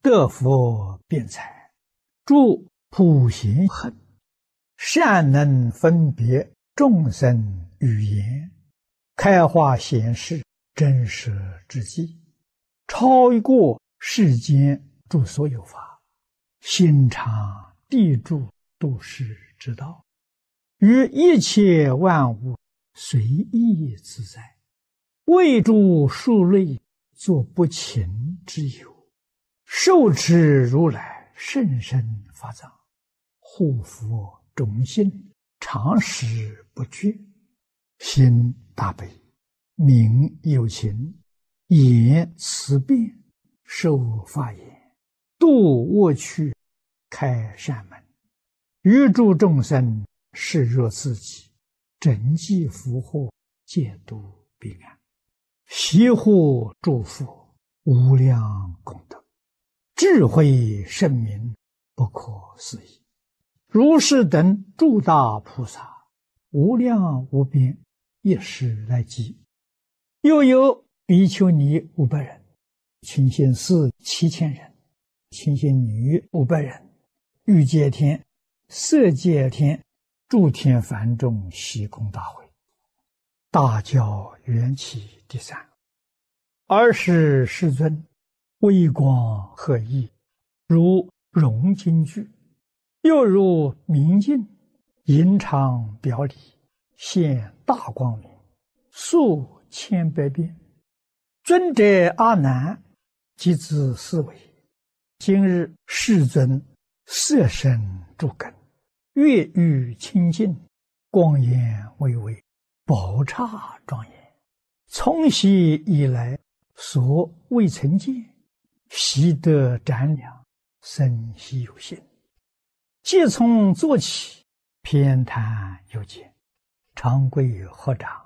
得佛辩才，诸普贤恨，善能分别众生语言，开化显示真实之际，超过世间诸所有法，心常地住度世之道，于一切万物随意自在，为诸数类作不勤之有，受持如来甚深法藏，护佛众信，常时不绝，心大悲，名有情，言慈辩，受法言，度恶趣，开善门，于诸众生视若自己，整济福祸，戒度彼岸，悉护诸佛无量功德，智慧圣明，不可思议。如是等诸大菩萨，无量无边，一时来集。又有比丘尼500人，清心寺7000人，清心女500人，欲界天、色界天、诸天梵众悉供大会，大教缘起第3。尔时世尊微光和熠，如融金具，又如明镜，银常表里，现大光明，数千百变。尊者阿难即自思维：今日世尊色身诸根，月欲清净，光焰巍巍，宝刹庄严，从昔以来所未曾见，习得瞻量，生希有心。即从坐起，偏袒有见，长跪合掌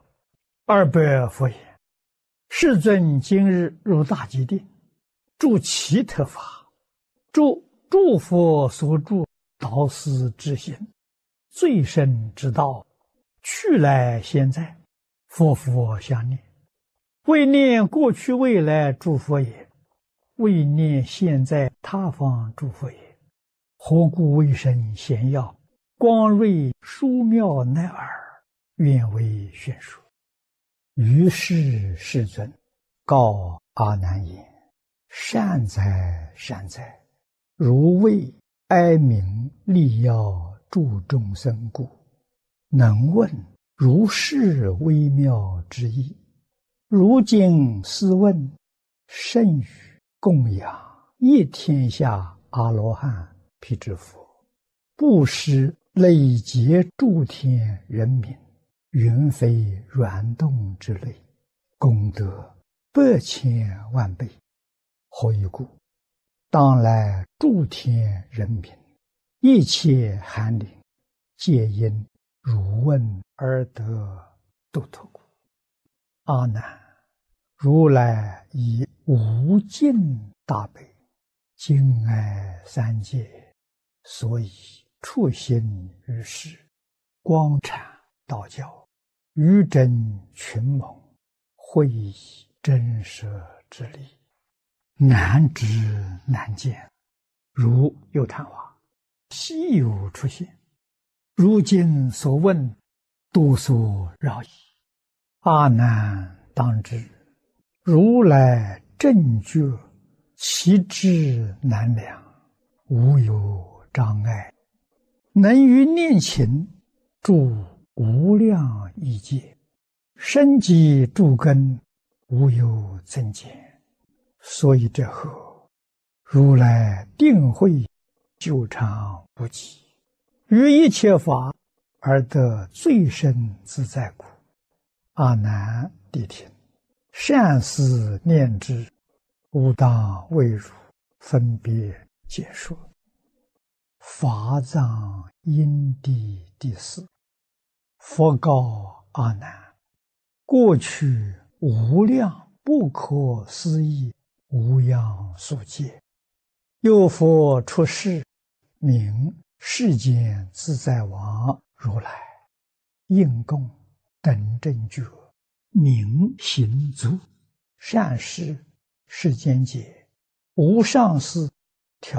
，200佛言：世尊今日入大吉定，住奇特法，诸佛所住导师之行，最深之道，去来现在，佛相念，为念过去未来诸佛也，为念现在他方诸佛也。何故为身显耀，光瑞殊妙乃尔，愿为宣说。于是世尊告阿难言：善哉善哉，如为哀鸣利要助众生故，能问如是微妙之意。如今斯问，甚于供养一天下阿罗汉辟支佛，布施累劫诸天人民，云非软动之类，功德100千万倍。何以故？当来诸天人民，一切寒灵，皆因汝问而得度脱故。阿难，如来以无尽大悲，敬爱三界，所以处心于世，光阐道教，于真群蒙，会以真实之理，难知难见，如有昙花，稀有出现。如今所问，多所扰矣。阿难当知，如来正觉，其智难量，无有障碍，能于念勤住无量亿界，深积诸根，无有增减。所以这后，如来定慧久长不极，于一切法而得最深自在故。阿难谛听，善思念之，吾当为汝分别解说。法藏因地第4。佛告阿难：过去无量不可思议无量数劫，有佛出世，名世间自在王如来，应供等正觉，名行足，善事世间解，无上士